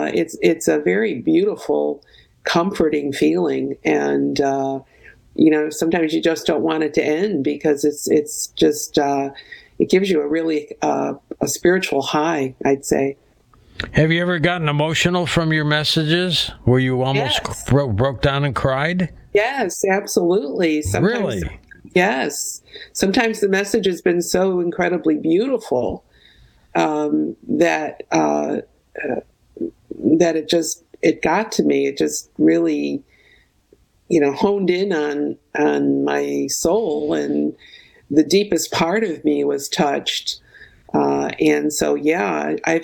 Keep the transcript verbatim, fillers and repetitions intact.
it's it's a very beautiful, comforting feeling, and uh, you know, sometimes you just don't want it to end because it's it's just uh, it gives you a really uh, a spiritual high, I'd say. Have you ever gotten emotional from your messages where you almost Yes. broke broke down and cried? Yes, absolutely. Sometimes, Really? yes. Sometimes the message has been so incredibly beautiful um, that uh, uh, that it just it got to me. It just really, you know, honed in on on my soul, and the deepest part of me was touched. Uh, and so, yeah, I've